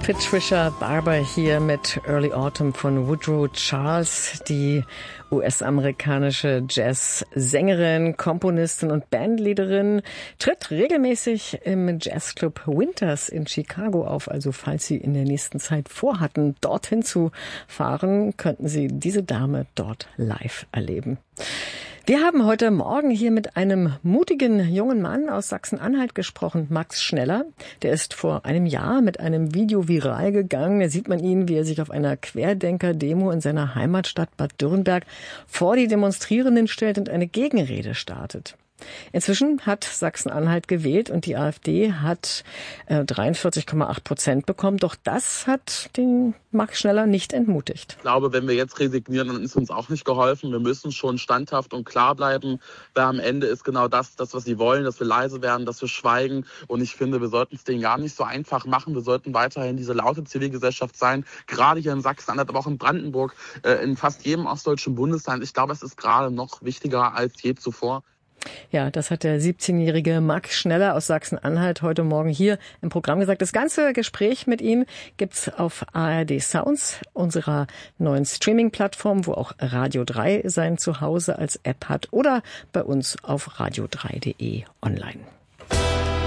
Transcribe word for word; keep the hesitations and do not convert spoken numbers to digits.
Patricia Barber hier mit Early Autumn von Woodrow Charles, die U S-amerikanische Jazzsängerin, Komponistin und Bandleaderin, tritt regelmäßig im Jazzclub Winters in Chicago auf. Also falls Sie in der nächsten Zeit vorhatten, dorthin zu fahren, könnten Sie diese Dame dort live erleben. Wir haben heute Morgen hier mit einem mutigen jungen Mann aus Sachsen-Anhalt gesprochen, Max Schneller. Der ist vor einem Jahr mit einem Video viral gegangen. Da sieht man ihn, wie er sich auf einer Querdenker-Demo in seiner Heimatstadt Bad Dürrenberg vor die Demonstrierenden stellt und eine Gegenrede startet. Inzwischen hat Sachsen-Anhalt gewählt und die AfD hat äh, dreiundvierzig Komma acht Prozent bekommen. Doch das hat den Max Schneller nicht entmutigt. Ich glaube, wenn wir jetzt resignieren, dann ist uns auch nicht geholfen. Wir müssen schon standhaft und klar bleiben, weil am Ende ist genau das, das, was sie wollen, dass wir leise werden, dass wir schweigen. Und ich finde, wir sollten es denen gar nicht so einfach machen. Wir sollten weiterhin diese laute Zivilgesellschaft sein, gerade hier in Sachsen-Anhalt, aber auch in Brandenburg, äh, in fast jedem ostdeutschen Bundesland. Ich glaube, es ist gerade noch wichtiger als je zuvor. Ja, das hat der siebzehnjährige Max Schneller aus Sachsen-Anhalt heute Morgen hier im Programm gesagt. Das ganze Gespräch mit ihm gibt's auf A R D Sounds, unserer neuen Streaming-Plattform, wo auch Radio drei sein Zuhause als App hat, oder bei uns auf radio drei punkt de online.